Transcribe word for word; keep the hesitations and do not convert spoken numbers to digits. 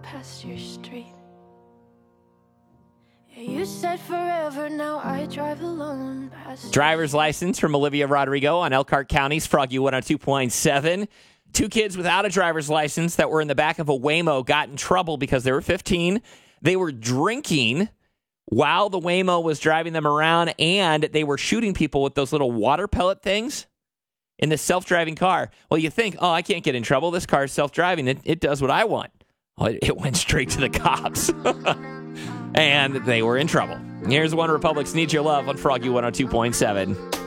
past your street. You said forever, now I drive alone past. Driver's license from Olivia Rodrigo on Elkhart County's Froggy one oh two point seven. Two kids without a driver's license that were in the back of a Waymo got in trouble because they were fifteen. They were drinking while the Waymo was driving them around, and they were shooting people with those little water pellet things in the self-driving car. Well, you think, oh, I can't get in trouble. This car is self-driving. It, it does what I want. Well, it, it went straight to the cops. And they were in trouble. Here's One Republic's Need Your Love on Froggy one oh two point seven.